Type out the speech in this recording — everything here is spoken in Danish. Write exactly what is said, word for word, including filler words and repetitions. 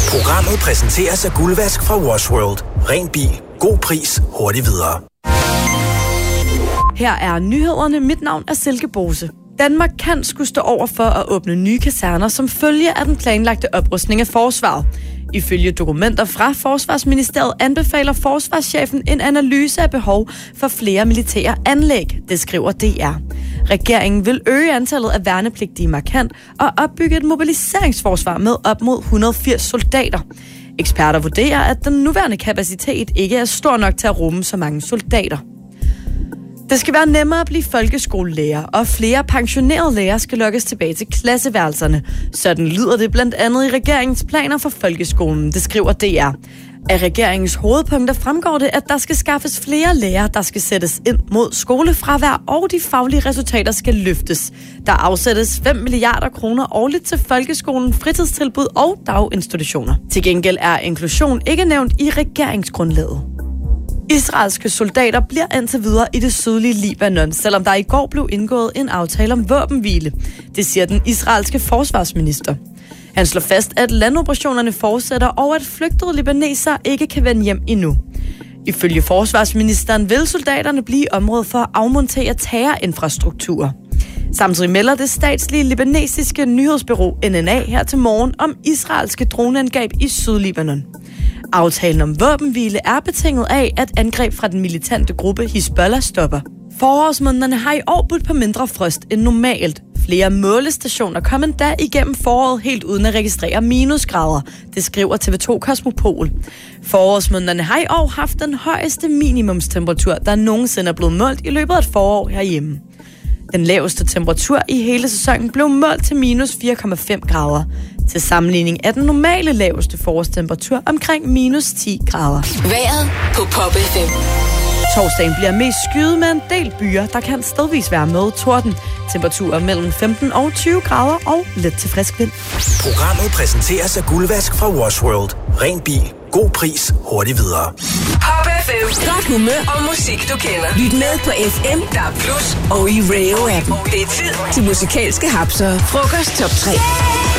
Programmet præsenteres af Guldvask fra Wash World. Ren bil. God pris. Hurtigt videre. Her er nyhederne. Mit navn er Silke Bose. Danmark kan skulle stå over for at åbne nye kaserner som følge af den planlagte oprustning af forsvaret. Ifølge dokumenter fra Forsvarsministeriet anbefaler forsvarschefen en analyse af behov for flere militære anlæg, det skriver D R. Regeringen vil øge antallet af værnepligtige markant og opbygge et mobiliseringsforsvar med op mod et hundrede og firs soldater. Eksperter vurderer, at den nuværende kapacitet ikke er stor nok til at rumme så mange soldater. Det skal være nemmere at blive folkeskolelærer, og flere pensionerede lærere skal lokkes tilbage til klasseværelserne. Sådan lyder det blandt andet i regeringens planer for folkeskolen, det skriver D R. Af regeringens hovedpunkter fremgår det, at der skal skaffes flere lærere, der skal sættes ind mod skolefravær, og de faglige resultater skal løftes. Der afsættes fem milliarder kroner årligt til folkeskolen, fritidstilbud og daginstitutioner. Til gengæld er inklusion ikke nævnt i regeringsgrundlaget. Israelske soldater bliver indtil videre i det sydlige Libanon, selvom der i går blev indgået en aftale om våbenhvile. Det siger den israelske forsvarsminister. Han slår fast, at landoperationerne fortsætter, og at flygtede libanesere ikke kan vende hjem endnu. Ifølge forsvarsministeren vil soldaterne blive i området for at afmontere terrorinfrastruktur. Samtidig melder det statslige libanesiske nyhedsbureau N N A her til morgen om israelske droneangreb i Sydlibanon. Aftalen om våbenhvile er betinget af, at angreb fra den militante gruppe Hizbollah stopper. Forårsmånederne har i år budt på mindre frost end normalt. Flere målestationer kom endda igennem foråret helt uden at registrere minusgrader, det skriver T V to Kosmopol. Forårsmånederne har i år haft den højeste minimumstemperatur, der nogensinde er blevet målt i løbet af et forår herhjemme. Den laveste temperatur i hele sæsonen blev målt til minus fire komma fem grader. Til sammenligning er den normale laveste forårstemperatur omkring minus ti grader. Vejret på Pop F M. Torsdagen bliver mest skyet med en del byer, der kan stedvis være med torden. Temperaturer mellem femten og tyve grader og lidt til frisk vind. Programmet præsenteres af Guldvask fra Wash World. Ren bil. God pris. Hurtigt videre. Pop F M. Godt humør og musik, du kender. Lyt med på F M, D A B plus og i Radio-appen. Det er tid til musikalske hapser. Frokost top tre.